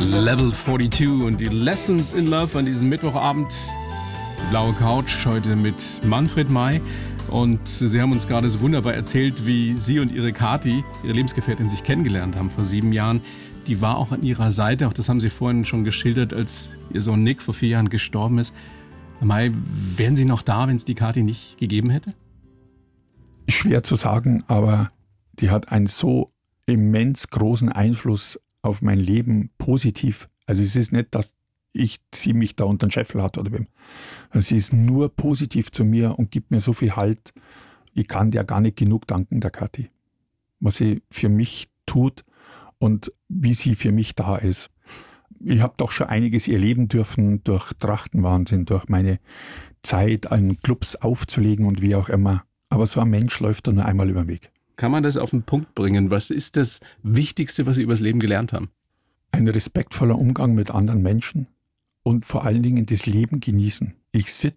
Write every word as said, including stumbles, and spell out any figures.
Level zweiundvierzig und die Lessons in Love an diesem Mittwochabend. Die blaue Couch heute mit Manfred May. Und Sie haben uns gerade so wunderbar erzählt, wie Sie und Ihre Kathi, Ihre Lebensgefährtin, sich kennengelernt haben vor sieben Jahren. Die war auch an Ihrer Seite, auch das haben Sie vorhin schon geschildert, als Ihr Sohn Nick vor vier Jahren gestorben ist. Herr May, wären Sie noch da, wenn es die Kathi nicht gegeben hätte? Schwer zu sagen, aber die hat einen so immens großen Einfluss auf mein Leben positiv. Also es ist nicht, dass ich sie mich da unter den Scheffel hat oder wem. Sie ist nur positiv zu mir und gibt mir so viel Halt. Ich kann dir gar nicht genug danken, der Kathi, was sie für mich tut und wie sie für mich da ist. Ich habe doch schon einiges erleben dürfen durch Trachtenwahnsinn, durch meine Zeit an Clubs aufzulegen und wie auch immer. Aber so ein Mensch läuft da nur einmal über den Weg. Kann man das auf den Punkt bringen? Was ist das Wichtigste, was Sie übers Leben gelernt haben? Ein respektvoller Umgang mit anderen Menschen und vor allen Dingen das Leben genießen. Ich sitze